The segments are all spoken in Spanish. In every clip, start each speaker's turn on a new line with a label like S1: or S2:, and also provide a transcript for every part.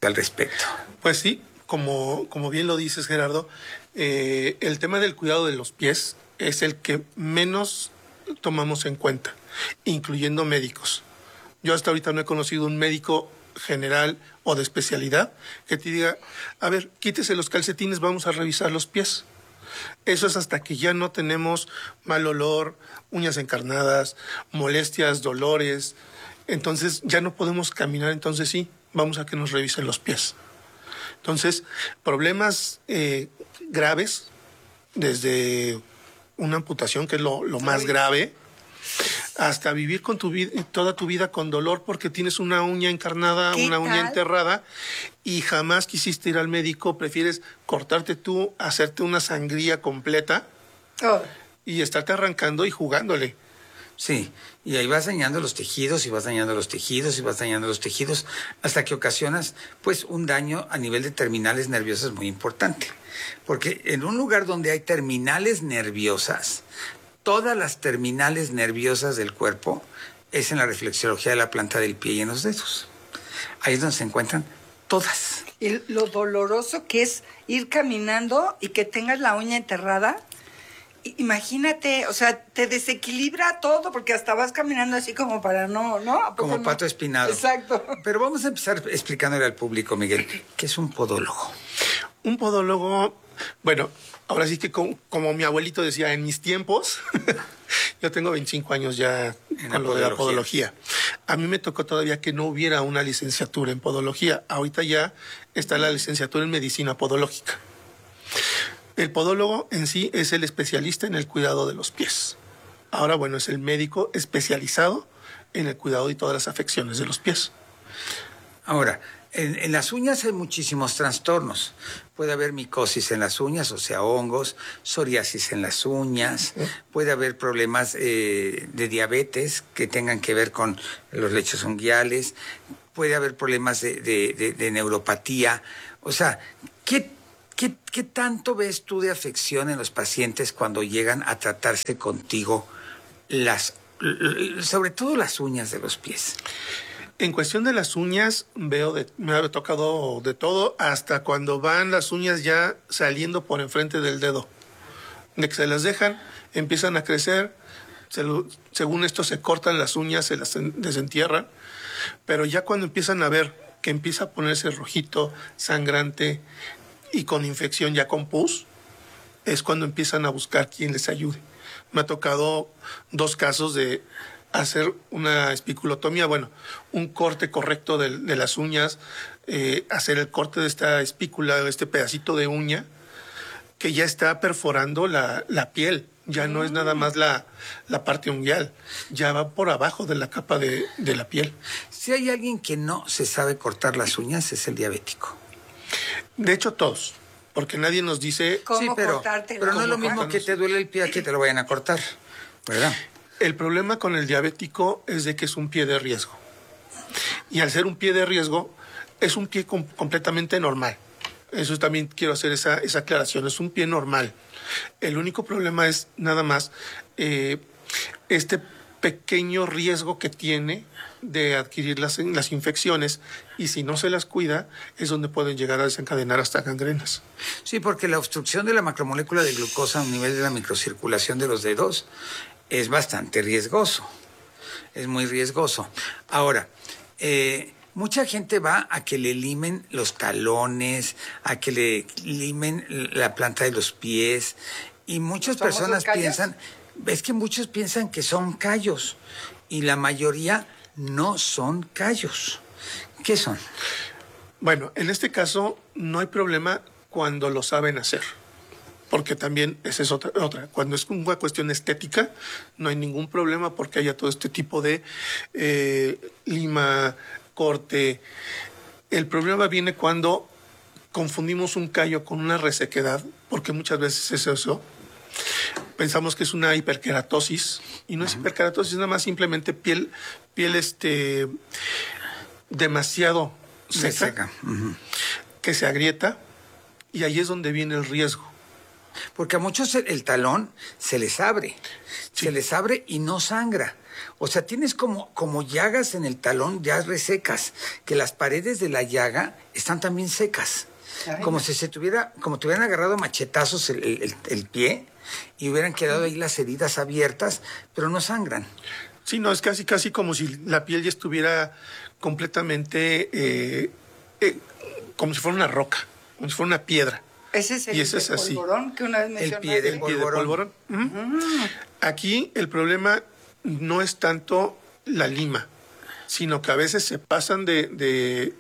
S1: al respecto?
S2: Pues sí, como bien lo dices, Gerardo, el tema del cuidado de los pies es el que menos tomamos en cuenta, incluyendo médicos. Yo hasta ahorita no he conocido un médico general o de especialidad que te diga, a ver, quítese los calcetines, vamos a revisar los pies. Eso es hasta que ya no tenemos mal olor, uñas encarnadas, molestias, dolores. Entonces ya no podemos caminar, entonces sí, vamos a que nos revisen los pies. Entonces, problemas graves, desde una amputación, que es lo más grave, hasta vivir con toda tu vida con dolor porque tienes una uña encarnada, una uña enterrada y jamás quisiste ir al médico, prefieres cortarte tú, hacerte una sangría completa y estarte arrancando y jugándole.
S1: Sí, y ahí vas dañando los tejidos y vas dañando los tejidos y vas dañando los tejidos hasta que ocasionas pues un daño a nivel de terminales nerviosas muy importante. Porque en un lugar donde hay terminales nerviosas, todas las terminales nerviosas del cuerpo es en la reflexología de la planta del pie y en los dedos. Ahí es donde se encuentran todas.
S3: Y lo doloroso que es ir caminando y que tengas la uña enterrada. Imagínate, o sea, te desequilibra todo porque hasta vas caminando así como para no.
S1: Como pato espinado.
S3: Exacto.
S1: Pero vamos a empezar explicándole al público, Miguel, ¿qué es un podólogo?
S2: Un podólogo, bueno, ahora sí que como mi abuelito decía, en mis tiempos, yo tengo 25 años ya con lo de la podología. A mí me tocó todavía que no hubiera una licenciatura en podología. Ahorita ya está la licenciatura en medicina podológica. El podólogo en sí es el especialista en el cuidado de los pies. Ahora, bueno, es el médico especializado en el cuidado de todas las afecciones de los pies.
S1: Ahora, en las uñas hay muchísimos trastornos. Puede haber micosis en las uñas, o sea, hongos, psoriasis en las uñas, puede haber problemas de diabetes que tengan que ver con los lechos unguiales, puede haber problemas de neuropatía. O sea, ¿Qué tanto ves tú de afección en los pacientes cuando llegan a tratarse contigo, sobre todo las uñas de los pies?
S2: En cuestión de las uñas, me ha tocado de todo, hasta cuando van las uñas ya saliendo por enfrente del dedo. De que se las dejan, empiezan a crecer, según esto se cortan las uñas, se las desentierran, pero ya cuando empiezan a ver que empieza a ponerse rojito, sangrante, y con infección ya con pus, es cuando empiezan a buscar quien les ayude. Me ha tocado 2 casos de hacer una espiculotomía, bueno, un corte correcto de las uñas, hacer el corte de esta espícula, este pedacito de uña, que ya está perforando la piel. Ya no es nada más la parte unguial, ya va por abajo de la capa de la piel.
S1: Si hay alguien que no se sabe cortar las uñas, es el diabético.
S2: De hecho, todos, porque nadie nos dice...
S3: ¿Cómo
S1: pero
S3: cortarte?
S1: Pero no es lo mismo que te duele el pie a que te lo vayan a cortar, ¿verdad?
S2: El problema con el diabético es de que es un pie de riesgo. Y al ser un pie de riesgo, es un pie completamente normal. Eso también quiero hacer esa aclaración. Es un pie normal. El único problema es nada más este pequeño riesgo que tiene de adquirir las infecciones, y si no se las cuida es donde pueden llegar a desencadenar hasta gangrenas.
S1: Sí, porque la obstrucción de la macromolécula de glucosa a un nivel de la microcirculación de los dedos es bastante riesgoso, es muy riesgoso. Ahora, mucha gente va a que le limen los talones, a que le limen la planta de los pies, y muchas personas piensan, es que muchos piensan que son callos, y la mayoría no son callos. ¿Qué son?
S2: Bueno, en este caso no hay problema cuando lo saben hacer, porque también esa es otra. Cuando es una cuestión estética, no hay ningún problema porque haya todo este tipo de lima, corte. El problema viene cuando confundimos un callo con una resequedad, porque muchas veces es eso. Pensamos que es una hiperkeratosis, y no es hiperkeratosis, es nada más simplemente piel demasiado seca. Que se agrieta, y ahí es donde viene el riesgo.
S1: Porque a muchos el talón se les abre, se les abre y no sangra. O sea, tienes como llagas en el talón ya resecas, que las paredes de la llaga están también secas.
S3: Ay,
S1: Como
S3: no.
S1: si como te hubieran agarrado machetazos el pie y hubieran quedado ahí las heridas abiertas, pero no sangran.
S2: Sí, no, es casi como si la piel ya estuviera completamente como si fuera una roca, como si fuera una piedra.
S3: Ese es el
S2: Y ese es así.
S3: polvorón que una vez mencionaste.
S1: pie del
S2: El pie de
S1: polvorón.
S2: polvorón. Ujú. Aquí el problema no es tanto la lima, sino que a veces se pasan de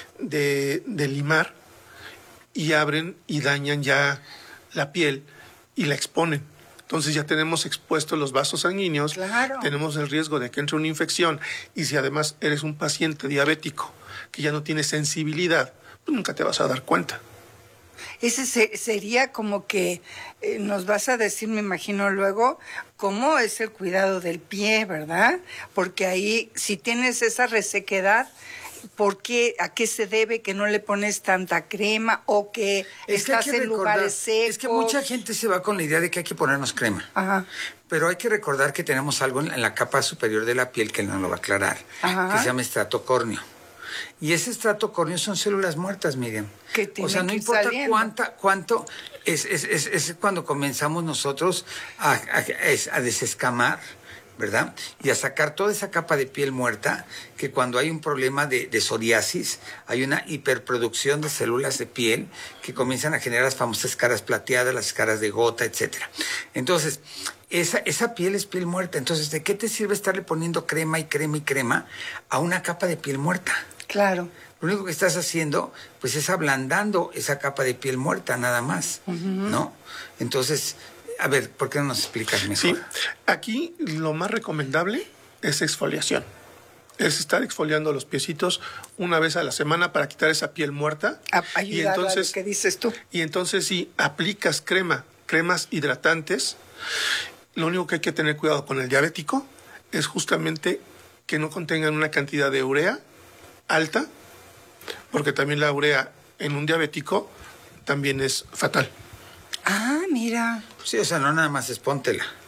S2: limar y abren y dañan ya la piel y la exponen. Entonces ya tenemos expuestos los vasos sanguíneos,
S3: Claro.
S2: tenemos el riesgo de que entre una infección y si además eres un paciente diabético que ya no tiene sensibilidad, pues nunca te vas a dar cuenta.
S3: Ese sería como que nos vas a decir, me imagino luego, cómo es el cuidado del pie, ¿verdad? Porque ahí, si tienes esa resequedad, ¿por qué? ¿A qué se debe que no le pones tanta crema o que
S1: Es que hay
S3: estás
S1: que
S3: en
S1: recordar,
S3: lugares secos?
S1: es que mucha gente se va con la idea de que hay que ponernos crema.
S3: Ajá.
S1: Pero hay que recordar que tenemos algo en la capa superior de la piel que no lo va a aclarar,
S3: Ajá.
S1: que se llama estrato córneo. Y ese estrato córneo son células muertas, Miriam.
S3: Que
S1: O sea,
S3: tienen
S1: no
S3: que ir
S1: importa
S3: saliendo.
S1: cuánto, es cuando comenzamos nosotros a desescamar, ¿verdad? Y a sacar toda esa capa de piel muerta, que cuando hay un problema de psoriasis, hay una hiperproducción de células de piel que comienzan a generar las famosas caras plateadas, las caras de gota, etcétera. Entonces, esa piel es piel muerta. Entonces, ¿de qué te sirve estarle poniendo crema y crema y crema a una capa de piel muerta?
S3: Claro.
S1: Lo único que estás haciendo, pues, es ablandando esa capa de piel muerta, nada más, ¿no? Entonces, a ver, ¿por qué no nos explicas mejor?
S2: Sí, aquí lo más recomendable es exfoliación. Es estar exfoliando los piecitos una vez a la semana para quitar esa piel muerta.
S3: Ayudar a lo que dices tú.
S2: Y entonces si aplicas cremas hidratantes, lo único que hay que tener cuidado con el diabético es justamente que no contengan una cantidad de urea alta, porque también la urea en un diabético también es fatal.
S3: Ah, mira.
S1: Sí, o sea, no nada más es póntela.